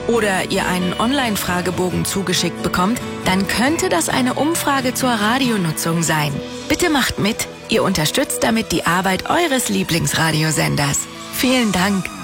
oder ihr einen Online-Fragebogen zugeschickt bekommt, dann könnte das eine Umfrage zur Radionutzung sein. Bitte macht mit. Ihr unterstützt damit die Arbeit eures Lieblingsradiosenders. Vielen Dank.